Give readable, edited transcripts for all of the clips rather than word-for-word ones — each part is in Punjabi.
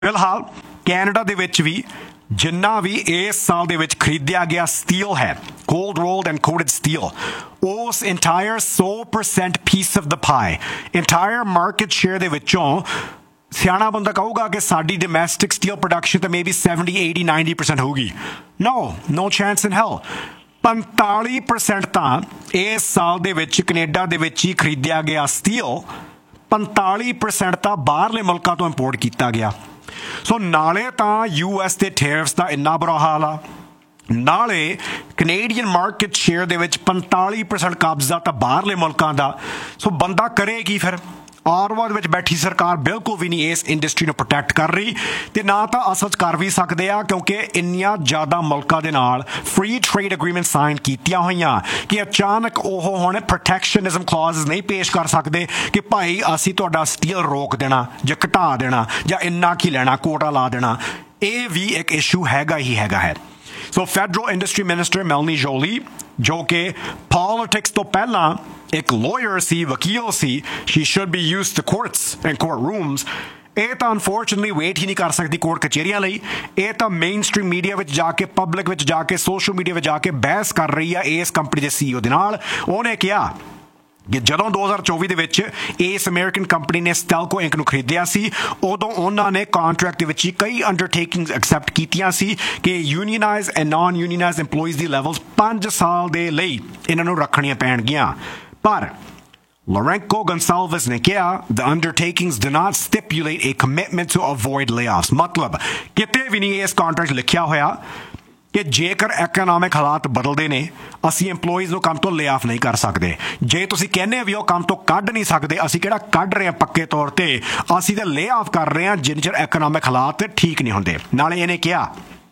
ਫਿਲਹਾਲ ਕੈਨੇਡਾ ਦੇ ਵਿੱਚ ਵੀ ਜਿੰਨਾ ਵੀ ਇਸ ਸਾਲ ਦੇ ਵਿੱਚ ਖਰੀਦਿਆ ਗਿਆ ਸਟੀਲ ਹੈ cold ruled and coated steel ਉਸ entire 100% piece of the Bhai entire market share ਦੇ ਵਿੱਚੋਂ ਸਿਆਣਾ ਬੰਦਾ ਕਹੂਗਾ ਕਿ ਸਾਡੀ ਡੋਮੈਸਟਿਕ ਸਟੀਲ ਪ੍ਰੋਡਕਸ਼ਨ ਤਾਂ ਮੇਬੀ 70 80 90% ਹੋਊਗੀ ਨੋ ਚਾਂਸ ਇਨ ਹੈਲ 45% ਤਾਂ ਇਸ ਸਾਲ ਦੇ ਵਿੱਚ ਕੈਨੇਡਾ ਦੇ ਵਿੱਚ ਹੀ ਖਰੀਦਿਆ ਗਿਆ ਸਟੀਲ 45% ਤਾਂ ਬਾਹਰਲੇ ਮੁਲਕਾਂ ਤੋਂ ਇੰਪੋਰਟ ਕੀਤਾ ਗਿਆ ਸੋ ਨਾਲੇ ਤਾਂ US ਦੇ ਟੈਰਿਫਸ ਦਾ ਇੰਨਾ ਬੁਰਾ ਹਾਲ ਆ ਨਾਲੇ ਕੈਨੇਡੀਅਨ ਮਾਰਕੀਟ ਸ਼ੇਅਰ ਦੇ ਵਿੱਚ 45% ਕਬਜ਼ਾ ਤਾਂ ਬਾਹਰਲੇ ਮੁਲਕਾਂ ਦਾ ਸੋ ਬੰਦਾ ਕਰੇ ਕੀ ਫਿਰ ਆਰਵਾ ਦੇ ਵਿੱਚ ਬੈਠੀ ਸਰਕਾਰ ਬਿਲਕੁਲ ਵੀ ਨਹੀਂ ਇਸ ਇੰਡਸਟਰੀ ਨੂੰ ਪ੍ਰੋਟੈਕਟ ਕਰ ਰਹੀ ਤੇ ਨਾ ਤਾਂ ਅਸਲ 'ਚ ਕਰ ਵੀ ਸਕਦੇ ਆ ਕਿਉਂਕਿ ਇੰਨੀਆਂ ਜ਼ਿਆਦਾ ਮੁਲਕਾਂ ਦੇ ਨਾਲ ਫ੍ਰੀ ਟ੍ਰੇਡ ਐਗਰੀਮੈਂਟ ਸਾਈਨ ਕੀਤੀਆਂ ਹੋਈਆਂ ਕਿ ਅਚਾਨਕ ਉਹ ਹੁਣ ਪ੍ਰੋਟੈਕਸ਼ਨਿਜ਼ਮ ਕਲੌਜ਼ਸ ਨਹੀਂ ਪੇਸ਼ ਕਰ ਸਕਦੇ ਕਿ ਭਾਈ ਅਸੀਂ ਤੁਹਾਡਾ ਸਟੀਲ ਰੋਕ ਦੇਣਾ ਜਾਂ ਘਟਾ ਦੇਣਾ ਜਾਂ ਇੰਨਾ ਕੀ ਲੈਣਾ ਕੋਟਾ ਲਾ ਦੇਣਾ ਇਹ ਵੀ ਇੱਕ ਇਸ਼ੂ ਹੈਗਾ ਹੀ ਹੈਗਾ ਹੈ ਸੋ ਫੈਡਰਲ ਇੰਡਸਟਰੀ ਮਿਨਿਸਟਰ ਮੈਲਨੀ ਜੋਲੀ ਜੋ ਕਿ ਪੋਲਿਟਿਕਸ ਤੋਂ ਪਹਿਲਾਂ ਇੱਕ ਲਾਇਰ ਸੀ ਵਕੀਲ ਸੀ Shri should be used to courts and court rooms ਇਹ ਤਾਂ ਅਨਫੋਰਚੂਨਟਲੀ ਵੇਟ ਹੀ ਨਹੀਂ ਕਰ ਸਕਦੀ ਕੋਰਟ ਕਚਹਿਰੀਆਂ ਲਈ ਇਹ ਤਾਂ ਮੇਨ ਸਟ੍ਰੀਮ ਮੀਡੀਆ ਵਿੱਚ ਜਾ ਕੇ ਪਬਲਿਕ ਵਿੱਚ ਜਾ ਕੇ ਸੋਸ਼ਲ ਮੀਡੀਆ ਵਿੱਚ ਜਾ ਕੇ ਬਹਿਸ ਕਰ ਰਹੀ ਆ ਇਸ ਕੰਪਨੀ ਦੇ CEO ਦੇ ਨਾਲ ਉਹਨੇ ਕਿਹਾ ਕਿ ਜਦੋਂ 2024 ਦੇ ਵਿੱਚ ਇਸ ਅਮਰੀਕਨ ਕੰਪਨੀ ਨੇ ਸਟੈਲਕੋ ਇੰਕ ਨੂੰ ਖਰੀਦਿਆ ਸੀ ਉਦੋਂ ਉਹਨਾਂ ਨੇ ਕੰਟਰੈਕਟ ਦੇ ਵਿੱਚ ਕਈ ਅੰਡਰਟੇਕਿੰਗਸ ਐਕਸੈਪਟ ਕੀਤੀਆਂ ਸੀ ਕਿ ਯੂਨੀਅਨਾਈਜ਼ and naan ਯੂਨੀਅਨਾਈਜ਼ EMPLOYEES the levels 5 ਸਾਲ ਦੇ ਲਈ ਇਹਨਾਂ ਨੂੰ ਰੱਖਣੀਆਂ ਪੈਣਗੀਆਂ ਪਰ Lourenco Gonçalves ਨੇ ਕਿਹਾ the undertakings do not stipulate a commitment to avoid layoffs ਮਤਲਬ ਕਿਤੇ ਵੀ ਨਹੀਂ ਇਸ ਕੰਟਰੈਕਟ ਲਿਖਿਆ ਹੋਇਆ ਕਿ ਜੇਕਰ ਐਕਨੋਮਿਕ ਹਾਲਾਤ ਬਦਲਦੇ ਨੇ ਅਸੀਂ EMPLOYEES ਨੂੰ ਕੰਮ ਤੋਂ ਲੇ ਆਫ ਨਹੀਂ ਕਰ ਸਕਦੇ ਜੇ ਤੁਸੀਂ ਕਹਿੰਦੇ ਵੀ ਉਹ ਕੰਮ ਤੋਂ ਕੱਢ ਨਹੀਂ ਸਕਦੇ ਅਸੀਂ ਕਿਹੜਾ ਕੱਢ ਰਹੇ ਹਾਂ ਪੱਕੇ ਤੌਰ ਤੇ ਅਸੀਂ ਤਾਂ ਲੇ ਆਫ ਕਰ ਰਹੇ ਹਾਂ ਜਿੰਨੇ ਚਿਰ ਐਕਨੋਮਿਕ ਹਾਲਾਤ ਠੀਕ ਨਹੀਂ ਹੁੰਦੇ ਨਾਲੇ ਇਹਨੇ ਕਿਹਾ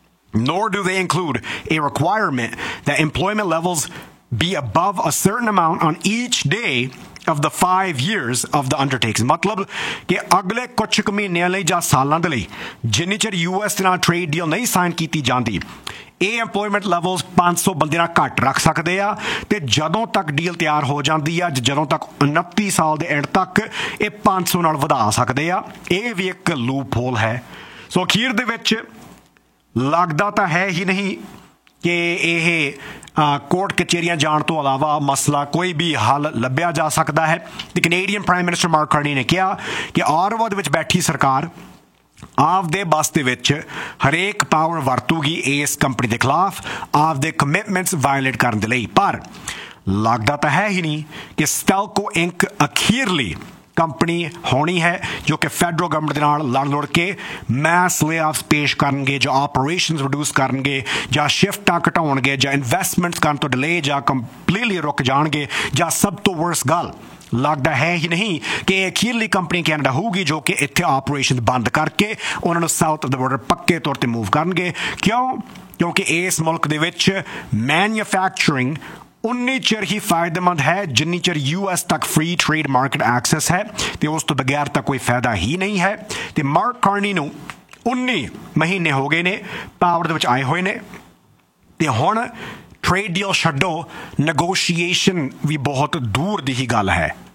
nor do they include a requirement that employment levels be above a certain amount on each day of the 5 years of the undertakings ਮਤਲਬ ਕਿ ਅਗਲੇ ਕੁਝ ਮਹੀਨਿਆਂ ਲਈ ਜਾਂ ਸਾਲਾਂ ਦੇ ਲਈ ਜਿੰਨੀ ਚਿਰ US ਦੇ ਨਾਲ ਟ੍ਰੇਡ ਡੀਲ ਨਹੀਂ ਸਾਈਨ ਕੀਤੀ ਜਾਂਦੀ ਇਹ ਐਮਪਲੋਇਮੈਂਟ ਲੈਵਲਸ 500 ਬੰਦੇ ਨਾਲ ਘੱਟ ਰੱਖ ਸਕਦੇ ਆ ਤੇ ਜਦੋਂ ਤੱਕ ਡੀਲ ਤਿਆਰ ਹੋ ਜਾਂਦੀ ਆ ਜਦੋਂ ਤੱਕ 29 ਸਾਲ ਦੇ ਐਂਡ ਤੱਕ ਇਹ 500 ਨਾਲ ਵਧਾ ਸਕਦੇ ਆ ਇਹ ਵੀ ਇੱਕ ਲੂਪ ਹੋਲ ਹੈ ਸੋ ਅਖੀਰ ਦੇ ਵਿੱਚ ਲੱਗਦਾ ਤਾਂ ਹੈ ਹੀ ਨਹੀਂ ਕਿ ਇਹ ਕੋਰਟ ਕਚਹਿਰੀਆਂ ਜਾਣ ਤੋਂ ਇਲਾਵਾ ਮਸਲਾ ਕੋਈ ਵੀ ਹੱਲ ਲੱਭਿਆ ਜਾ ਸਕਦਾ ਹੈ ਤੇ Canadian prime minister mark Carney ਨੇ ਕਿਹਾ ਕਿ ਆਰਵਾ ਦੇ ਵਿੱਚ ਬੈਠੀ ਸਰਕਾਰ ਆਪਦੇ ਬਸ ਦੇ ਵਿੱਚ ਹਰੇਕ ਪਾਵਰ ਵਰਤੂਗੀ ਇਸ ਕੰਪਨੀ ਦੇ ਖਿਲਾਫ ਆਪਦੇ ਕਮਿਟਮੈਂਟਸ ਵਾਇਲੇਟ ਕਰਨ ਦੇ ਲਈ ਪਰ ਲੱਗਦਾ ਤਾਂ ਹੈ ਹੀ ਨਹੀਂ ਕਿ ਸਟੈਲਕੋ ਇੰਕ ਅਖੀਰਲੀ ਕੰਪਨੀ ਹੋਣੀ ਹੈ ਜੋ ਕਿ ਫੈਡਰਲ ਗਵਰਨਮੈਂਟ ਦੇ ਨਾਲ ਲੜ ਕੇ ਮੈਸ ਲੇਆਫਸ ਪੇਸ਼ ਕਰਨਗੇ ਜਾਂ ਆਪਰੇਸ਼ਨਸ ਰਿਡਿਊਸ ਕਰਨਗੇ ਜਾਂ ਸ਼ਿਫਟਾਂ ਘਟਾਉਣਗੇ ਜਾਂ ਇਨਵੈਸਟਮੈਂਟਸ ਕਰਨ ਤੋਂ ਡਿਲੇ ਜਾਂ ਕੰਪਲੀਟਲੀ ਰੁਕ ਜਾਣਗੇ ਜਾਂ ਸਭ ਤੋਂ ਵਰਸ ਗੱਲ ਲੱਗਦਾ ਹੈ ਹੀ ਨਹੀਂ ਕਿ ਇਹ ਅਖੀਰਲੀ ਕੰਪਨੀ ਕੈਨੇਡਾ ਹੋਊਗੀ ਜੋ ਕਿ ਇੱਥੇ ਆਪਰੇਸ਼ਨ ਬੰਦ ਕਰਕੇ ਉਹਨਾਂ ਨੂੰ ਸਾਊਥ ਆਫ ਦਾ ਬਾਰਡਰ ਪੱਕੇ ਤੌਰ ਤੇ ਮੂਵ ਕਰਨਗੇ ਕਿਉਂਕਿ ਇਸ ਮੁਲਕ ਦੇ ਵਿੱਚ ਮੈਨੂਫੈਕਚਰਿੰਗ ਉਨੀ ਚਿਰ ਹੀ ਫਾਇਦੇਮੰਦ ਹੈ ਜਿੰਨੀ ਚਿਰ US ਤੱਕ ਫ੍ਰੀ ਟ੍ਰੇਡ ਮਾਰਕੀਟ ਐਕਸੈਸ ਹੈ ਤੇ ਉਸ ਤੋਂ ਬਗੈਰ ਤਾਂ ਕੋਈ ਫਾਇਦਾ ਹੀ ਨਹੀਂ ਹੈ ਤੇ ਮਾਰਕ ਕਾਰਨੀ ਨੂੰ 19 ਮਹੀਨੇ ਹੋ ਗਏ ਨੇ ਪਾਵਰ ਦੇ ਵਿੱਚ ਆਏ ਹੋਏ ਨੇ ਤੇ ਹੁਣ ਟ੍ਰੇਡ ਡੀਲ ਛੱਡੋ ਨੈਗੋਸ਼ੀਏਸ਼ਨ ਵੀ ਬਹੁਤ ਦੂਰ ਦੀ ਹੀ ਗੱਲ ਹੈ